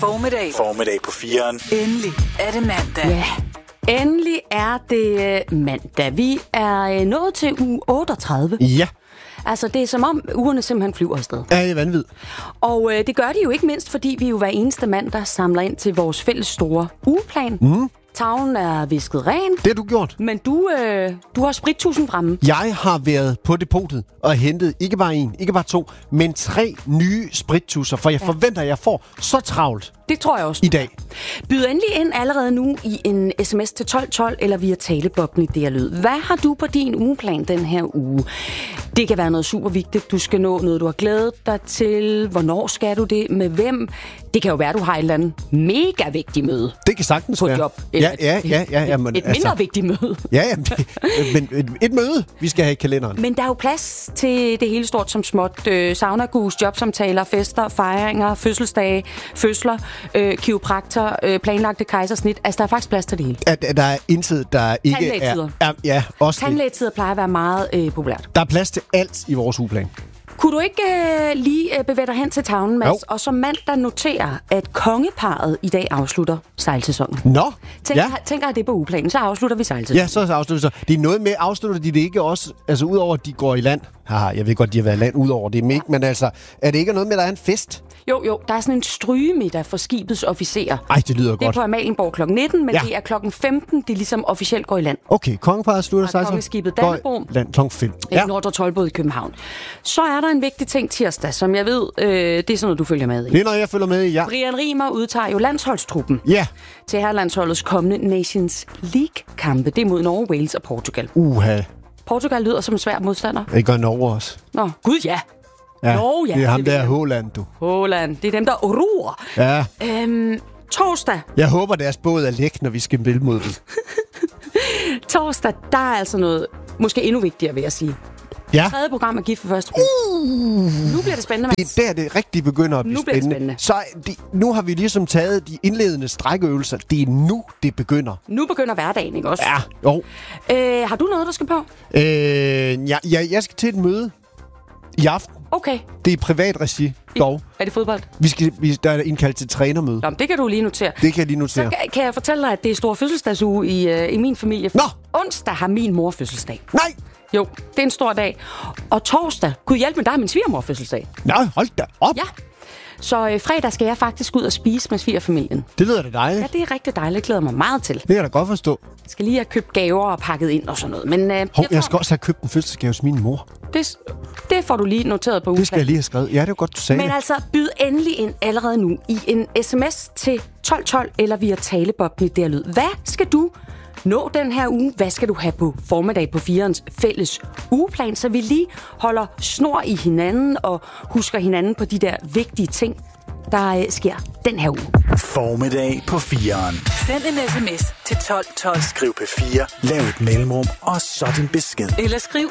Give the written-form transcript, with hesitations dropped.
Formiddag på 4'eren. Endelig er det mandag. Ja, endelig er det mandag. Vi er nået til uge 38. Ja. Altså, det er som om ugerne simpelthen flyver afsted. Ja, det er vanvittigt. Og det gør de jo ikke mindst, fordi vi jo hver eneste mandag samler ind til vores fælles store ugeplan. Tavlen er visket ren. Det har du gjort. Men du har sprittusen fremme. Jeg har været på depotet og hentet ikke bare en, ikke bare to, men 3 nye sprittusser, for jeg forventer, at jeg får så travlt Det tror jeg også. i dag. Byd endelig ind allerede nu i en sms til 1212 eller via taleboblen i DR Lyd. Hvad har du på din ugeplan den her uge? Det kan være noget super vigtigt. Du skal nå noget, du har glædet dig til. Hvornår skal du det? Med hvem? Det kan jo være, at du har et eller andet mega vigtigt møde. Det kan sagtens på være. Et job. Ja. Men, et mindre vigtigt møde. Ja, men et møde, vi skal have i kalenderen. Men der er jo plads til det hele stort som småt. Saunagus, jobsamtaler, fester, fejringer, fødselsdage, fødsler, kiropraktor, planlagte kejsersnit. Altså, der er faktisk plads til det hele. Der er intet, der ikke er... Ja, også Tandlægetider plejer at være meget populært. Der er plads til alt i vores ugeplan. Kunne du ikke lige bevæge dig hen til tavlen, Mads, og så mandag notere, at kongeparret i dag afslutter sejlsæsonen? Nå, Tænker jeg det på ugeplanen, så afslutter vi sejlsæsonen. Ja, så afslutter vi så. Det er noget med, afslutter de det ikke også, altså udover at de går i land? Haha, jeg ved godt, de har været i land udover det, men altså, er det ikke noget med, at der er en fest? Jo, der er sådan en strygemiddag for skibets officerer. Ej, det lyder godt. Det er på Amalienborg kl. 19, men det er kl. 15, de ligesom officielt går i land. Okay, kongeparret slutter sig. Kongeskibet Dannebrog. Land kl. 5. Ja. Nordre Toldbåd i København. Så er der en vigtig ting tirsdag, som jeg ved, det er sådan noget, du følger med i. Det er noget, jeg følger med i, ja. Brian Riemer udtager jo landsholdstruppen. Ja. Til herrelandsholdets kommende Nations League-kampe. Det er mod Norge, Wales og Portugal. Portugal lyder som en svær modstander. Det gør Norge også. Nå, gud ja. Ja, Norge, ja. Det er ham der Haaland, du. Haaland, det er dem, der roer. Ja. Torsdag. Jeg håber, deres båd er læk, når vi skal spille mod dem. Torsdag, der er altså noget, måske endnu vigtigere, vil jeg sige. Ja. 3. program er gift for første Nu bliver det spændende, Mads. Det er der, det rigtig begynder at blive spændende. Så nu har vi ligesom taget de indledende strækøvelser. Det er nu, det begynder. Nu begynder hverdagen, ikke også? Ja, jo. Har du noget, der skal på? Jeg skal til et møde i aften. Okay. Det er privat regi, dog. Er det fodbold? Der er indkaldt til trænermøde. Nå, det kan du lige notere. Det kan jeg lige notere. Så kan jeg fortælle dig, at det er stor fødselsdagsuge i min familie. Nå! Onsdag har min mor fødselsdag. Nej! Jo, det er en stor dag. Og torsdag, kunne hjælpe med dig, min svigermor fødselsdag. Nej, hold da op. Ja. Så fredag skal jeg faktisk ud og spise med svigerfamilien. Det lyder da dejligt. Ja, det er rigtig dejligt. Jeg glæder mig meget til. Det kan jeg da godt forstå. Jeg skal lige have købt gaver og pakket ind og sådan noget. Men, jeg skal også have købt en fødselsdagsgave hos min mor. Det får du lige noteret på ugeplanen. Det skal jeg lige have skrevet. Ja, det er godt, du sagde. Men altså, byd endelig ind allerede nu i en sms til 1212 eller via taleboblen i DR Lyd. Hvad skal du nå den her uge? Hvad skal du have på formiddag på 4'erens fælles ugeplan, så vi lige holder snor i hinanden og husker hinanden på de der vigtige ting, der sker den her uge. Formiddag på 4'eren. Send en sms til 1212. Skriv P4, lav et mellemrum og så din besked. Eller skriv